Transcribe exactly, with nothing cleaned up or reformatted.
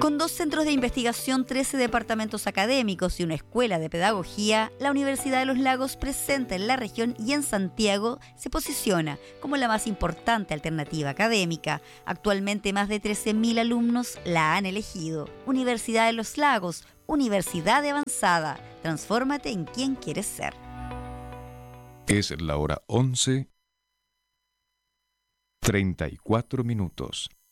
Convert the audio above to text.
Con dos centros de investigación, trece departamentos académicos y una escuela de pedagogía, la Universidad de los Lagos, presente en la región y en Santiago, se posiciona como la más importante alternativa académica. Actualmente más de trece mil alumnos la han elegido. Universidad de los Lagos, universidad de avanzada. Transfórmate en quien quieres ser. Es la hora once, treinta y cuatro minutos.